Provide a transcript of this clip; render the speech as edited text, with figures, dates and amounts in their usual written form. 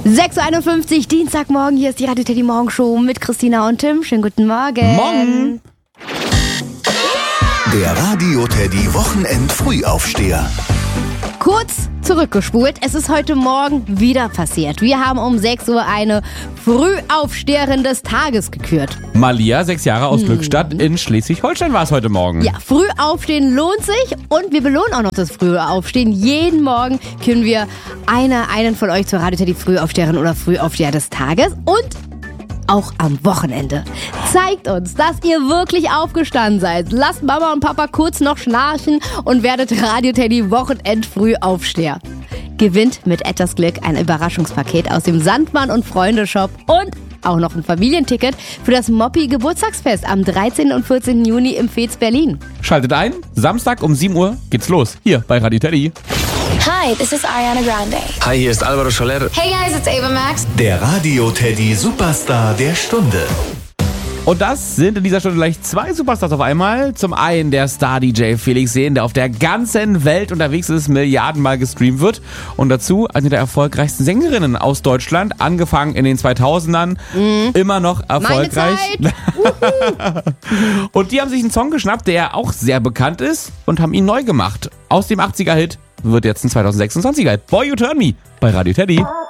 6.51 Uhr, Dienstagmorgen, hier ist die Radio Teddy Morgenshow mit Christina und Tim. Schönen guten Morgen. Morgen. Der Radio Teddy Wochenend-Frühaufsteher. Kurz zurückgespult, es ist heute Morgen wieder passiert. Wir haben um 6 Uhr eine Frühaufsteherin des Tages gekürt. Malia, 6 Jahre aus Glückstadt in Schleswig-Holstein war es heute Morgen. Ja, früh aufstehen lohnt sich und wir belohnen auch noch das frühe Aufstehen. Jeden Morgen können wir einen von euch zur Radio Teddy Frühaufsteherin oder Frühaufsteher des Tages und auch am Wochenende. Zeigt uns, dass ihr wirklich aufgestanden seid. Lasst Mama und Papa kurz noch schnarchen und werdet Radio Teddy Wochenend-Frühaufsteher. Gewinnt mit etwas Glück ein Überraschungspaket aus dem Sandmann und Freunde Shop und auch noch ein Familienticket für das Moppi Geburtstagsfest am 13. und 14. Juni im Fez Berlin. Schaltet ein, Samstag um 7 Uhr geht's los, hier bei Radio Teddy. Hi, this is Ariana Grande. Hi, hier ist Alvaro Soler. Hey guys, it's Ava Max. Der Radio Teddy Superstar der Stunde. Und das sind in dieser Stunde gleich 2 Superstars auf einmal. Zum einen der Star-DJ Felix Jähn, der auf der ganzen Welt unterwegs ist, milliardenmal gestreamt wird. Und dazu eine der erfolgreichsten Sängerinnen aus Deutschland, angefangen in den 2000ern, immer noch erfolgreich. Meine Zeit. Und die haben sich einen Song geschnappt, der auch sehr bekannt ist und haben ihn neu gemacht. Aus dem 80er-Hit wird jetzt ein 2026er Hit. Boy, You Turn Me bei Radio Teddy.